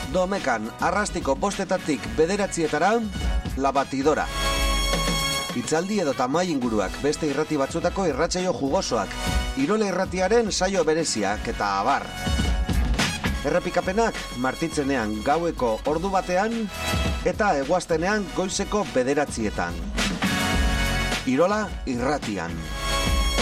Domekan, arrastiko 5 bederatzietara, La Batidora. Itzaldi edo tamai inguruak, beste irrati batzutako irratsaio jugosoak, Irola Irratiaren saio bereziak eta abar. Errepikapenak martitzenean gaueko ordu batean eta eguaztenean goizeko 9:00. Irola Irratian.